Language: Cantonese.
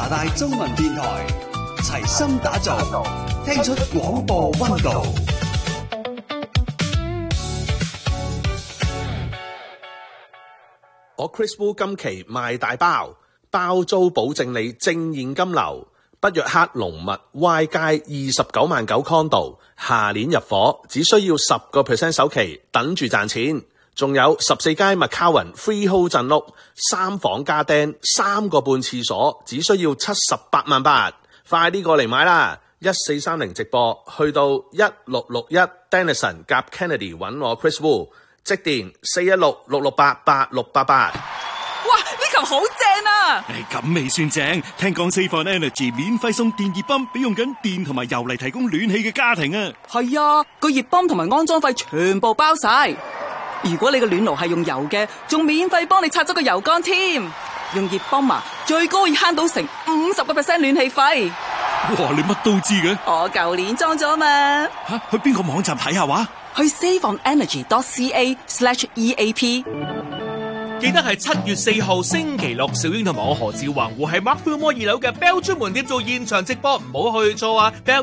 拿大中文電台，齊心打造，聽出廣播溫度。 我 Chris Wu 今期賣大包，包租保證你正現金流。北約克濃密 Y 街29萬9 condo， 下年入伙，只需要 10% 首期，等住賺錢。仲有14街 McCowan Freehold 鎮屋，3房加釘，3個半廁所，只需要78萬8，快啲過嚟買啦！1430直播，去到1661 Denison 夾 Kennedy 揾我 Chris Wu， 即電416-668-8688。 哇！呢球好正啊！ 咁未算正，聽講 Save On Energy 免費送電熱泵俾用緊電同埋油嚟提供暖氣嘅家庭啊！ 係啊，個熱泵同埋安裝費全部包晒。如果你個暖爐係用油嘅，仲免費幫你拆咗個油缸添。用熱泵啊，最高可以慳到成50% 暖氣費。 哇！你乜都知嘅？ 我舊年裝咗嘛。 去邊個網站睇下話？ 去 saveonenergy.ca/EAP。 記得係7月4號星期六，小英同埋我何志宏會喺 Mark Fillmore 2樓嘅 Bell 專門店做現場直播，唔好去錯啊！